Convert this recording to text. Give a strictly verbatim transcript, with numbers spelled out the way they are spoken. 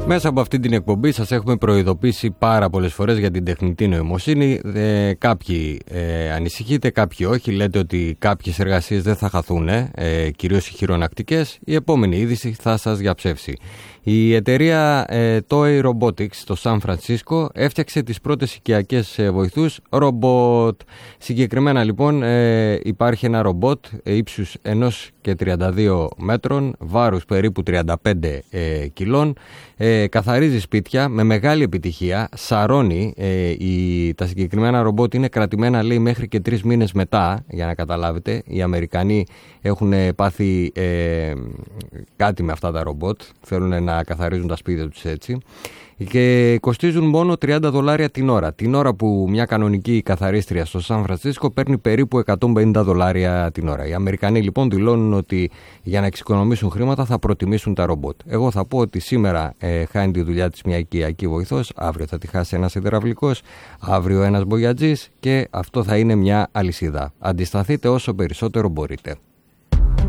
Μέσα από αυτή την εκπομπή σας έχουμε προειδοποιήσει πάρα πολλές φορές για την τεχνητή νοημοσύνη. Ε, κάποιοι ε, ανησυχείτε, κάποιοι όχι. Λέτε ότι κάποιες εργασίες δεν θα χαθούν, ε, κυρίως οι χειρονακτικές. Η επόμενη είδηση θα σας διαψεύσει. Η εταιρεία ε, Toei Robotics στο Σαν Φρανσίσκο έφτιαξε τις πρώτες οικιακές ε, βοηθούς ρομπότ. Συγκεκριμένα λοιπόν ε, υπάρχει ένα ρομπότ ε, ύψους ενός και τριάντα δύο μέτρων, βάρους περίπου τριάντα πέντε ε, κιλών, ε, καθαρίζει σπίτια με μεγάλη επιτυχία, σαρώνει. Ε, η, τα συγκεκριμένα ρομπότ είναι κρατημένα λέει μέχρι και τρεις μήνες μετά, για να καταλάβετε. Οι Αμερικανοί έχουν πάθει ε, κάτι με αυτά τα ρομπότ, θέλουν να καθαρίζουν τα σπίτια τους έτσι, και κοστίζουν μόνο τριάντα δολάρια την ώρα. Την ώρα που μια κανονική καθαρίστρια στο Σαν Φρανσίσκο παίρνει περίπου εκατόν πενήντα δολάρια την ώρα. Οι Αμερικανοί λοιπόν δηλώνουν ότι για να εξοικονομήσουν χρήματα θα προτιμήσουν τα ρομπότ. Εγώ θα πω ότι σήμερα ε, χάνει τη δουλειά της μια οικιακή βοηθός, αύριο θα τη χάσει ένας υδραυλικός, αύριο ένας μπογιατζής, και αυτό θα είναι μια αλυσίδα. Αντισταθείτε όσο περισσότερο μπορείτε.